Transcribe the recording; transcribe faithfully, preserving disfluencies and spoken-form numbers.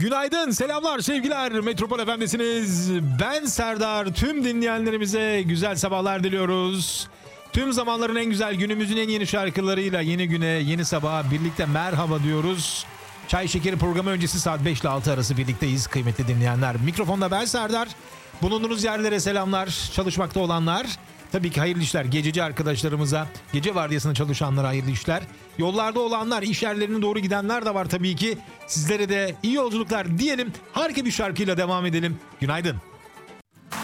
Günaydın, selamlar, sevgiler. Metropol F M'desiniz. Ben Serdar. Tüm dinleyenlerimize güzel sabahlar diliyoruz. Tüm zamanların en güzel, günümüzün en yeni şarkılarıyla yeni güne, yeni sabaha birlikte merhaba diyoruz. Çay Şekeri programı öncesi saat beş ile altı arası birlikteyiz kıymetli dinleyenler. Mikrofonda ben Serdar. Bulunduğunuz yerlere selamlar, çalışmakta olanlar. Tabii ki hayırlı işler gececi arkadaşlarımıza, gece vardiyasında çalışanlara hayırlı işler. Yollarda olanlar, iş yerlerine doğru gidenler de var tabii ki. Sizlere de iyi yolculuklar diyelim. Harika bir şarkıyla devam edelim. Günaydın.